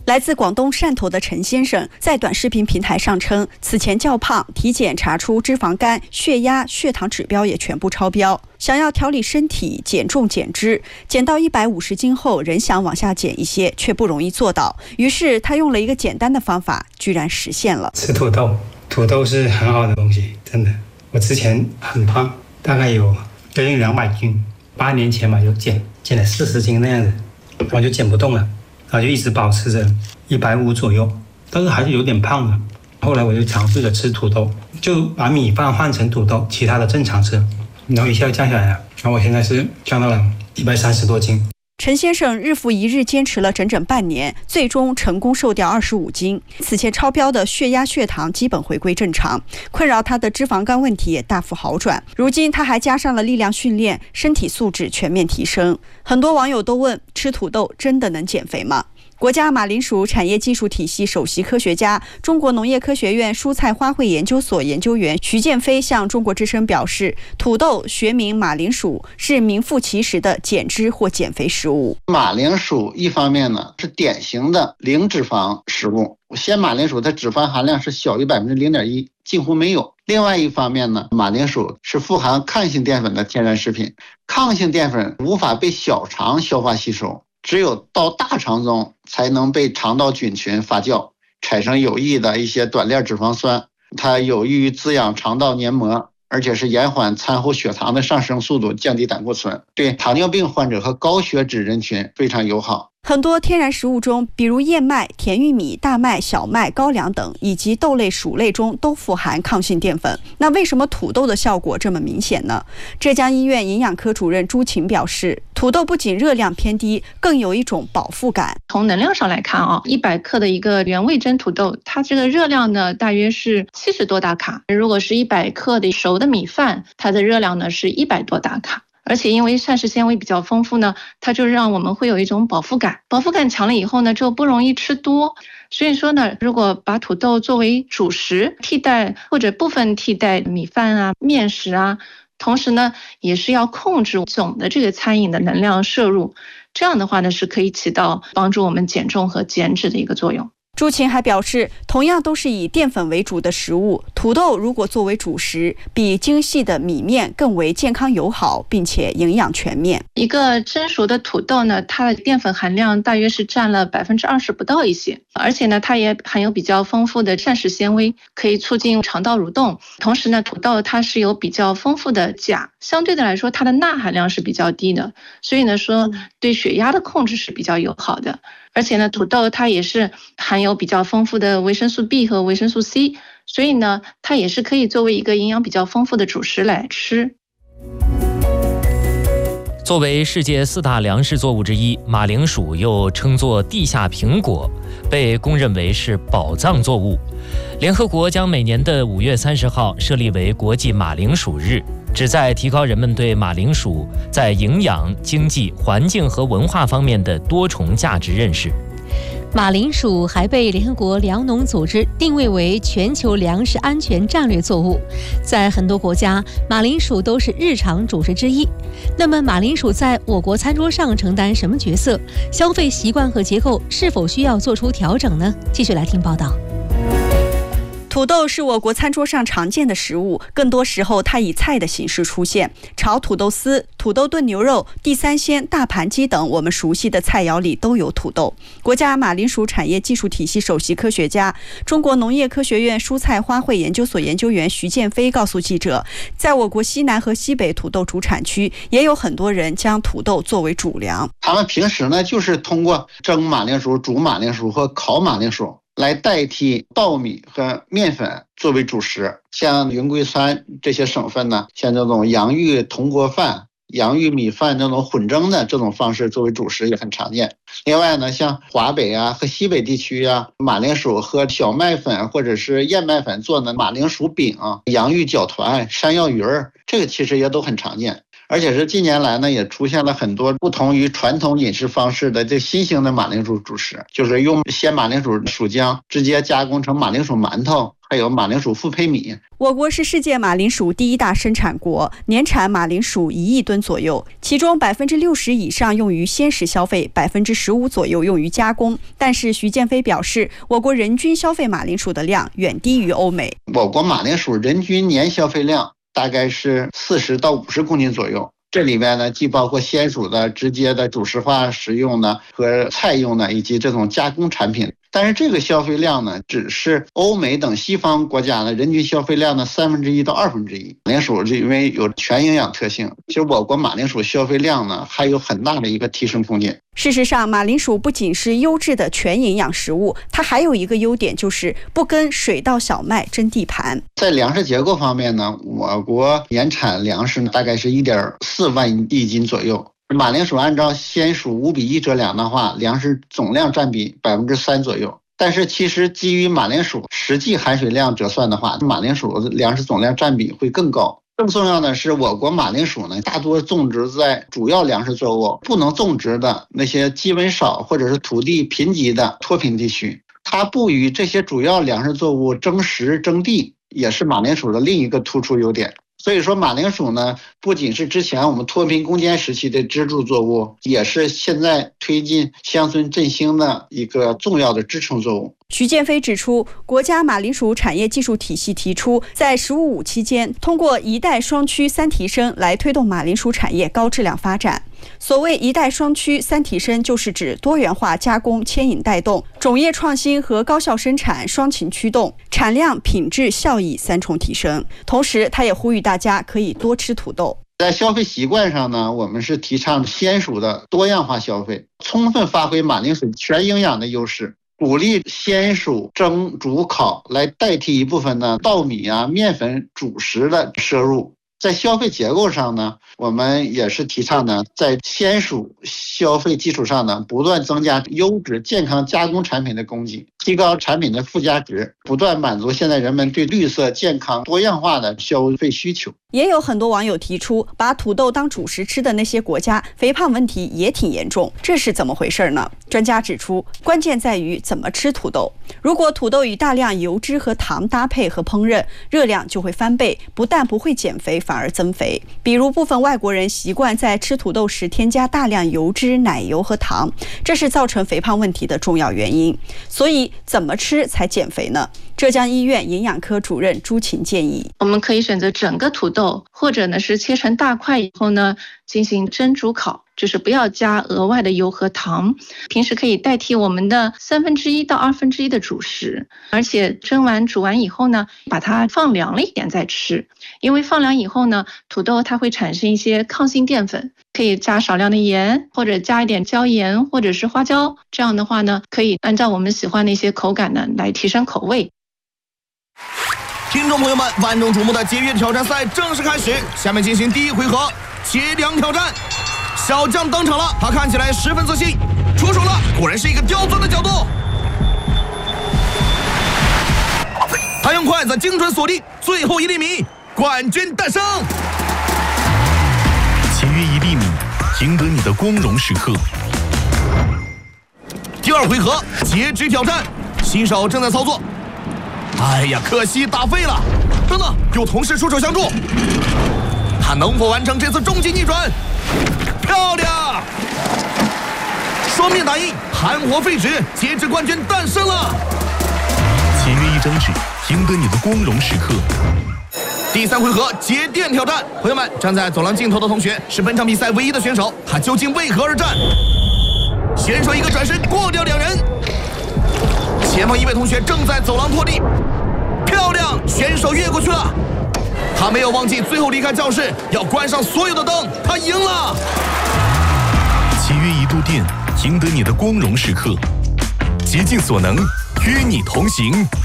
来自广东汕头的陈先生在短视频平台上称，此前较胖，体检查出脂肪肝、血压、血糖指标也全部超标。想要调理身体、减重减脂，减到150斤后，仍想往下减一些，却不容易做到。于是他用了一个简单的方法，居然实现了。 吃土豆，土豆是很好的东西，真的。我之前很胖，大概有将近200斤，8年前嘛就减了40斤那样子，我就减不动了。然后就一直保持着150左右，但是还是有点胖的。后来我就尝试着吃土豆，就把米饭换成土豆，其他的正常吃，然后一下降下来了。然后我现在是降到了130多斤。 陈先生日复一日坚持了整整半年，最终成功瘦掉25斤。此前超标的血压、血糖基本回归正常，困扰他的脂肪肝问题也大幅好转。如今他还加上了力量训练，身体素质全面提升。很多网友都问：吃土豆真的能减肥吗？国家马铃薯产业技术体系首席科学家、中国农业科学院蔬菜花卉研究所研究员徐建飞向中国之声表示，土豆学名马铃薯是名副其实的减脂或减肥食物。 马铃薯一方面呢是典型的零脂肪食物，鲜马铃薯它脂肪含量是小于0.1%，近乎没有。另外一方面呢，马铃薯是富含抗性淀粉的天然食品，抗性淀粉无法被小肠消化吸收，只有到大肠中才能被肠道菌群发酵，产生有益的一些短链脂肪酸，它有益于滋养肠道黏膜，而且是延缓餐后血糖的上升速度，降低胆固醇，对糖尿病患者和高血脂人群非常友好。 很多天然食物中，比如燕麦、甜玉米、大麦、小麦、高粱等，以及豆类、薯类中都富含抗性淀粉。那为什么土豆的效果这么明显呢？浙江医院营养科主任朱晴表示，土豆不仅热量偏低，更有一种饱腹感。 从能量上来看100克的一个原味真土豆，它这个热量呢大约是70多大卡。如果是100克的熟的米饭，它的热量呢是100多大卡。而且因为膳食纤维比较丰富呢，它就让我们会有一种饱腹感，饱腹感强了以后呢，就不容易吃多。所以说呢，如果把土豆作为主食替代或者部分替代米饭啊、面食啊，同时呢，也是要控制总的这个餐饮的能量摄入，这样的话呢，是可以起到帮助我们减重和减脂的一个作用。 朱晴还表示，同样都是以淀粉为主的食物，土豆如果作为主食，比精细的米面更为健康友好，并且营养全面。 一个蒸熟的土豆呢，它的淀粉含量大约是占了20%不到一些，而且呢，它也含有比较丰富的膳食纤维，可以促进肠道蠕动。同时呢，土豆它是有比较丰富的钾，相对的来说，它的钠含量是比较低的，所以呢说对血压的控制是比较友好的。而且呢，土豆它也是含有比较丰富的维生素 B 和维生素 C， 所以呢，它也是可以作为一个营养比较丰富的主食来吃。 作为世界4大粮食作物之一，马铃薯又称作地下苹果，被公认为是宝藏作物。联合国将每年的5月30号设立为国际马铃薯日，旨在提高人们对马铃薯在营养、经济、环境和文化方面的多重价值认识。 马铃薯还被联合国粮农组织定位为全球粮食安全战略作物，在很多国家，马铃薯都是日常主食之一。那么，马铃薯在我国餐桌上承担什么角色？消费习惯和结构是否需要做出调整呢？继续来听报道。 土豆是我国餐桌上常见的食物，更多时候它以菜的形式出现。炒土豆丝、土豆炖牛肉、地三鲜、大盘鸡等我们熟悉的菜肴里都有土豆。国家马铃薯产业技术体系首席科学家、中国农业科学院蔬菜花卉研究所研究员徐建飞告诉记者，在我国西南和西北土豆主产区，也有很多人将土豆作为主粮。 他们平时呢，就是通过蒸马铃薯、煮马铃薯和烤马铃薯来代替稻米和面粉作为主食。像云贵川这些省份呢，像这种洋芋铜锅饭、洋芋米饭这种混蒸的这种方式作为主食也很常见。另外呢，像华北啊和西北地区啊，马铃薯和小麦粉或者是燕麦粉做的马铃薯饼、洋芋饺团、山药鱼儿，这个其实也都很常见。而且是近年来呢，也出现了很多不同于传统饮食方式的这新型的马铃薯主食，就是用鲜马铃薯薯浆直接加工成马铃薯馒头， 还有马铃薯复胚米。 我国是世界马铃薯第一大生产国，年产马铃薯1亿吨左右，其中60%以上用于鲜食消费，15%左右用于加工。但是徐建飞表示，我国人均消费马铃薯的量远低于欧美。 我国马铃薯人均年消费量大概是40到50公斤左右。这里面呢，既包括鲜薯的直接的主食化食用的和菜用的，以及这种加工产品。但是这个消费量呢，只是欧美等西方国家的人均消费量的1/3到1/2。马铃薯因为有全营养特性，其实我国马铃薯消费量呢还有很大的一个提升空间。 事实上，马铃薯不仅是优质的全营养食物，它还有一个优点，就是不跟水稻、小麦争地盘。 在粮食结构方面呢，我国年产粮食大概是1.4万亿斤左右。马铃薯按照鲜薯5:1折粮的话，粮食总量占比3%左右。但是其实基于马铃薯实际含水量折算的话，马铃薯粮食总量占比会更高。更重要的是，我国马铃薯呢，大多种植在主要粮食作物不能种植的那些基温少或者是土地贫瘠的脱贫地区，它不与这些主要粮食作物争食争地，也是马铃薯的另一个突出优点。所以说马铃薯呢，不仅是之前我们脱贫攻坚时期的支柱作物，也是现在推进乡村振兴的一个重要的支撑作物。 徐建飞指出，国家马铃薯产业技术体系提出，在“15+5”期间，通过一代双区三提升来推动马铃薯产业高质量发展。所谓一代双区三提升，就是指多元化加工牵引带动，种业创新和高效生产双擎驱动，产量、品质、效益3重提升。同时，他也呼吁大家可以多吃土豆。 在消费习惯上呢，我们是提倡鲜薯的多样化消费，充分发挥马铃薯全营养的优势，鼓励鲜薯蒸、煮、烤来代替一部分的稻米啊、面粉主食的摄入。在消费结构上呢，我们也是提倡呢，在鲜薯消费基础上呢，不断增加优质健康加工产品的供给，提高产品的附加值，不断满足现在人们对绿色、健康、多样化的消费需求。 也有很多网友提出，把土豆当主食吃的那些国家，肥胖问题也挺严重，这是怎么回事呢？专家指出，关键在于怎么吃土豆。如果土豆与大量油脂和糖搭配和烹饪，热量就会翻倍，不但不会减肥，反而增肥。比如部分外国人习惯在吃土豆时添加大量油脂、奶油和糖，这是造成肥胖问题的重要原因。所以怎么吃才减肥呢？浙江医院营养科主任朱琴建议， 我们可以选择整个土豆，或者呢是切成大块以后呢进行蒸、煮、烤，就是不要加额外的油和糖。平时可以代替我们的1/3到1/2的主食，而且蒸完煮完以后呢，把它放凉了一点再吃。因为放凉以后呢，土豆它会产生一些抗性淀粉，可以加少量的盐，或者加一点椒盐或者是花椒，这样的话呢，可以按照我们喜欢的一些口感呢来提升口味。 听众朋友们，万众瞩目的节约挑战赛正式开始，下面进行第一回合切粮挑战。小将登场了，他看起来十分自信，出手了，果然是一个刁钻的角度。他用筷子精准锁定最后1厘米，冠军诞生。 节约1厘米，赢得你的光荣时刻。 第二回合截肢挑战，新手正在操作。哎呀，可惜打废了。等等，有同事出手相助，他能否完成这次终极逆转？漂亮！双面打印，含活废纸，截肢冠军诞生了。 节约1张纸，赢得你的光荣时刻。 第三回合节电挑战，朋友们，站在走廊尽头的同学是本场比赛唯一的选手，他究竟为何而战？选手一个转身过掉2人，前方一位同学正在走廊拖地，漂亮，选手越过去了。他没有忘记最后离开教室要关上所有的灯，他赢了。 节约1度电，赢得你的光荣时刻。竭尽所能，与你同行。